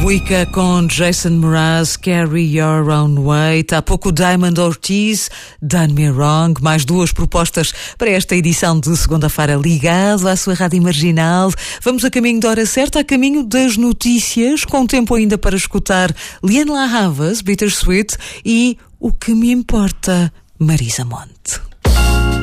Wicca com Jason Mraz, Carry Your Own Weight. Há pouco Diamond Ortiz, Done Me Wrong. Mais duas propostas para esta edição de segunda-feira ligado à sua rádio marginal. Vamos a caminho da hora certa, a caminho das notícias, com tempo ainda para escutar Liane La Havas, Bittersweet, e O Que Me Importa, Marisa Monte.